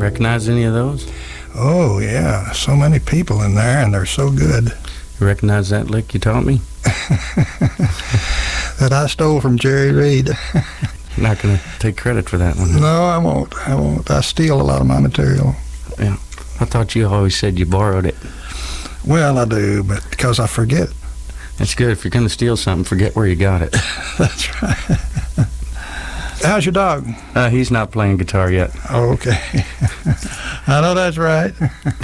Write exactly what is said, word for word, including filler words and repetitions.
Recognize any of those? Oh, yeah. So many people in there, and they're so good. You recognize that lick you taught me? That I stole from Jerry Reed. You're not going to take credit for that one. No, I won't. I won't. I steal a lot of my material. Yeah. I thought you always said you borrowed it. Well, I do, but because I forget. That's good. If you're going to steal something, forget where you got it. That's right. How's your dog? Uh, he's not playing guitar yet. Oh, okay. I know that's right.